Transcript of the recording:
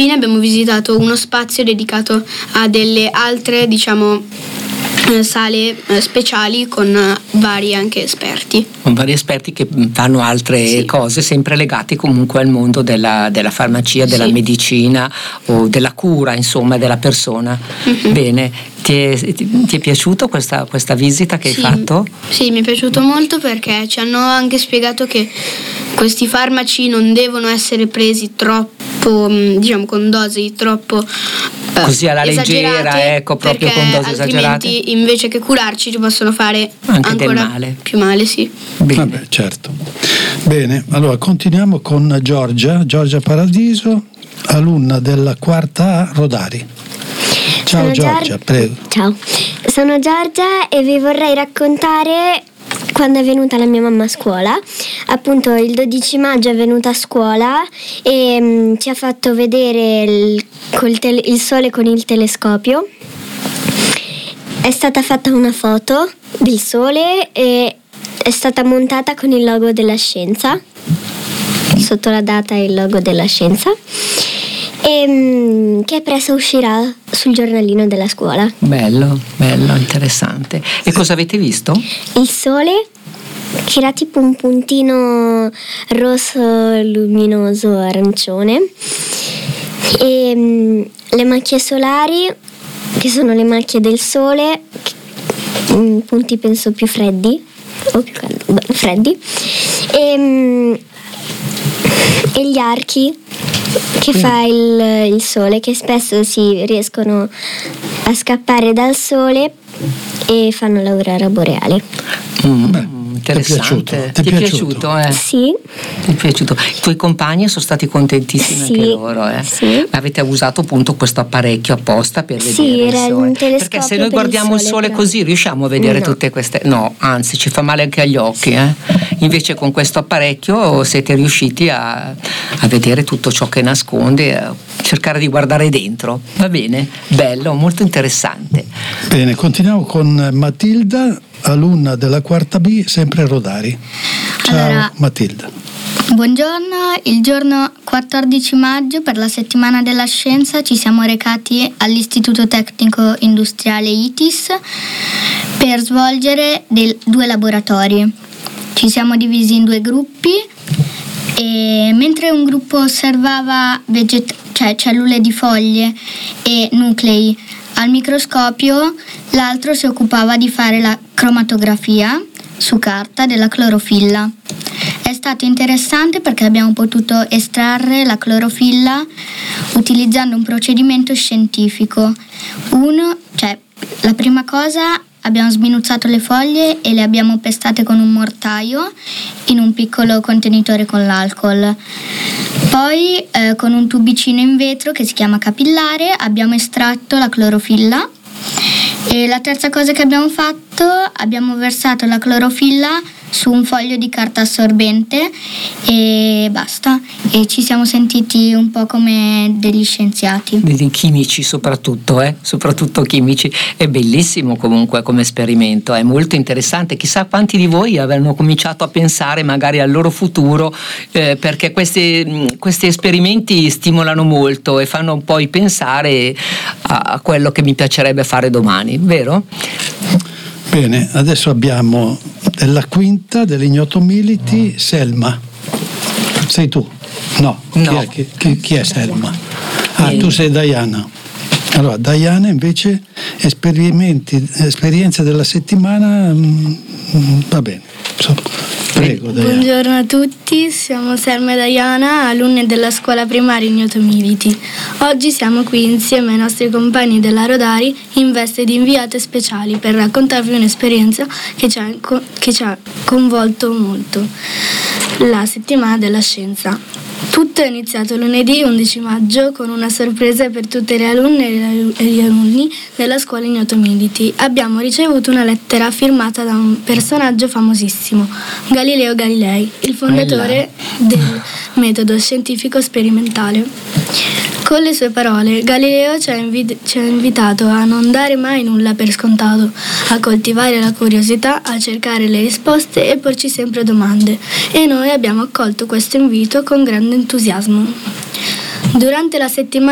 fine abbiamo visitato uno spazio dedicato a delle altre, sale speciali con vari anche esperti. Con vari esperti che fanno altre cose, sempre legati comunque al mondo della farmacia, della medicina o della cura, insomma, della persona. Bene, ti è piaciuto questa visita che hai fatto? Sì, mi è piaciuto molto perché ci hanno anche spiegato che questi farmaci non devono essere presi troppo, con dosi troppo così alla leggera, proprio con dosi esagerate. Altrimenti invece che curarci ci possono fare anche ancora del male. Più male, sì. Bene. Vabbè, certo. Bene, allora continuiamo con Giorgia Paradiso, alunna della quarta A Rodari. Ciao Giorgia, prego. Ciao, sono Giorgia e vi vorrei raccontare quando è venuta la mia mamma a scuola. Appunto il 12 maggio è venuta a scuola e ci ha fatto vedere il sole con il telescopio. È stata fatta una foto del sole e è stata montata con il logo della scienza, sotto la data e il logo della scienza, e che presto uscirà sul giornalino della scuola. Bello, interessante. E cosa avete visto? Il sole che era tipo un puntino rosso luminoso arancione e le macchie solari che sono le macchie del sole, punti penso più freddi o più freddi, e gli archi che fa il sole, che spesso si riescono a scappare dal sole e fanno l'aurora boreale. Interessante. Ti è piaciuto? Sì. Ti è piaciuto? I tuoi compagni sono stati contentissimi anche loro, Sì. Avete usato appunto questo apparecchio apposta per vedere il il sole? un telescopio. Perché se noi guardiamo il sole però così riusciamo a vedere tutte queste... No, anzi ci fa male anche agli occhi. Invece con questo apparecchio siete riusciti a vedere tutto ciò che nasconde, a cercare di guardare dentro. Va bene? Bello, molto interessante. Bene, continuiamo con Matilda, alunna della quarta B, sempre Rodari. Ciao Allora, Matilda. Buongiorno, il giorno 14 maggio per la settimana della scienza ci siamo recati all'Istituto Tecnico Industriale ITIS per svolgere 2 laboratori. Ci siamo divisi in 2 gruppi e mentre un gruppo osservava cellule di foglie e nuclei al microscopio, l'altro si occupava di fare la cromatografia su carta della clorofilla. È stato interessante perché abbiamo potuto estrarre la clorofilla utilizzando un procedimento scientifico. La prima cosa, abbiamo sminuzzato le foglie e le abbiamo pestate con un mortaio in un piccolo contenitore con l'alcol. Poi con un tubicino in vetro che si chiama capillare abbiamo estratto la clorofilla. E la terza cosa che abbiamo fatto, abbiamo versato la clorofilla su un foglio di carta assorbente e basta. E ci siamo sentiti un po' come degli scienziati. Dei chimici soprattutto chimici. È bellissimo comunque come esperimento, è molto interessante. Chissà quanti di voi avranno cominciato a pensare magari al loro futuro, perché questi esperimenti stimolano molto e fanno poi pensare a quello che mi piacerebbe fare domani, vero? Bene, adesso abbiamo della quinta dell'Ignoto Militi Selma. Sei tu? No. Chi è Selma? Tu sei Diana. Allora, Diana invece esperienza della settimana, va bene. Prego, Diana. Buongiorno a tutti, siamo Selma e Diana, alunne della scuola primaria Ignoto Militi. Oggi siamo qui insieme ai nostri compagni della Rodari in veste di inviate speciali per raccontarvi un'esperienza che ci ha coinvolto molto, la settimana della scienza. Tutto è iniziato lunedì 11 maggio con una sorpresa per tutte le alunne e gli alunni della scuola Ignoto Militi. Abbiamo ricevuto una lettera firmata da un personaggio famosissimo, Galileo Galilei, il fondatore del metodo scientifico sperimentale. Con le sue parole, Galileo ci ha invitato a non dare mai nulla per scontato, a coltivare la curiosità, a cercare le risposte e porci sempre domande. E noi abbiamo accolto questo invito con grande entusiasmo. Durante la settimana